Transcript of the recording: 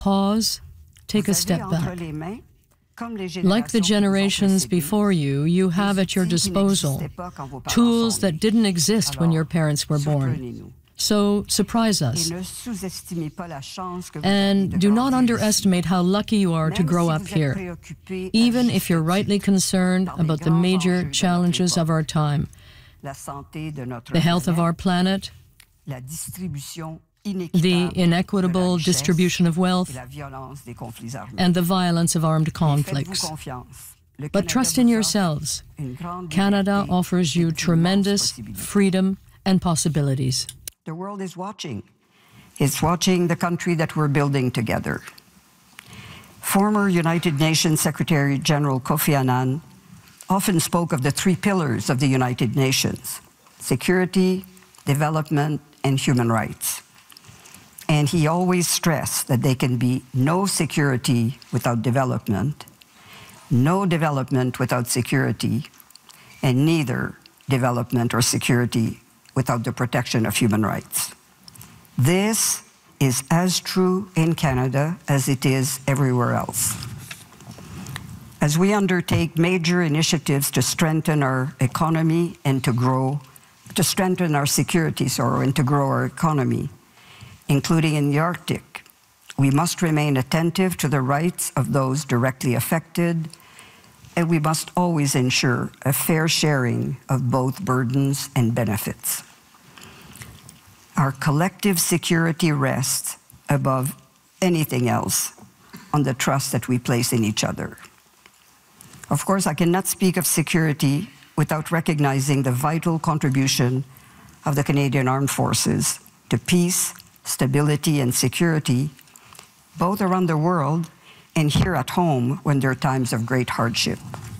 Pause, take a step back. Like the generations before you, you have at your disposal tools that didn't exist when your parents were born. So surprise us. And do not underestimate how lucky you are to grow up here, even if you're rightly concerned about the major challenges of our time. The health of our planet, the inequitable distribution of wealth, and the violence of armed conflicts. But trust in yourselves. Canada offers you tremendous freedom and possibilities. The world is watching. It's watching the country that we're building together. Former United Nations Secretary General Kofi Annan often spoke of the three pillars of the United Nations: security, development, and human rights. And he always stressed that there can be no security without development, no development without security, and neither development or security without the protection of human rights. This is as true in Canada as it is everywhere else. As we undertake major initiatives to strengthen our economy and to strengthen our security, and to grow our economy, including in the Arctic, we must remain attentive to the rights of those directly affected, and we must always ensure a fair sharing of both burdens and benefits. Our collective security rests above anything else on the trust that we place in each other. Of course, I cannot speak of security without recognizing the vital contribution of the Canadian Armed Forces to peace, stability, and security, both around the world and here at home when there are times of great hardship.